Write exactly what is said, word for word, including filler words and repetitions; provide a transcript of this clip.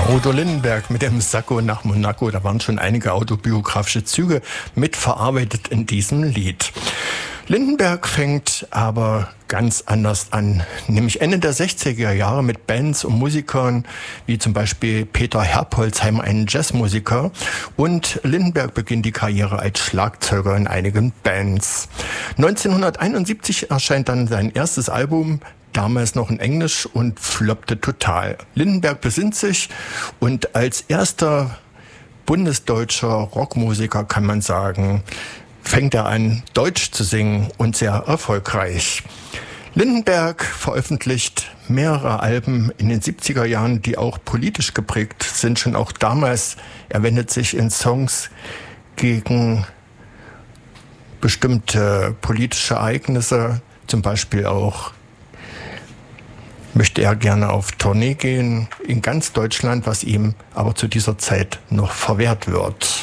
Udo Lindenberg mit dem Sakko nach Monaco, da waren schon einige autobiografische Züge mitverarbeitet in diesem Lied. Lindenberg fängt aber ganz anders an, nämlich Ende der sechziger Jahre mit Bands und Musikern, wie zum Beispiel Peter Herpolzheim, einen Jazzmusiker, und Lindenberg beginnt die Karriere als Schlagzeuger in einigen Bands. neunzehnhunderteinundsiebzig erscheint dann sein erstes Album, damals noch in Englisch, und floppte total. Lindenberg besinnt sich und als erster bundesdeutscher Rockmusiker, kann man sagen, fängt er an, Deutsch zu singen, und sehr erfolgreich. Lindenberg veröffentlicht mehrere Alben in den siebziger Jahren, die auch politisch geprägt sind, schon auch damals. Er wendet sich in Songs gegen bestimmte politische Ereignisse, zum Beispiel auch möchte er gerne auf Tournee gehen in ganz Deutschland, was ihm aber zu dieser Zeit noch verwehrt wird.